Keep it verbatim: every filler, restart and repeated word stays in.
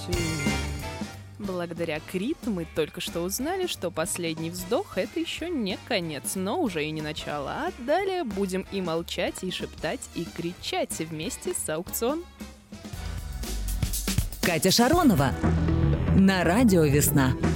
Благодаря Крит мы только что узнали, что последний вздох — это еще не конец, но уже и не начало. А далее будем и молчать, и шептать, и кричать вместе с Аукцион. Катя Шаронова на радио «Весна».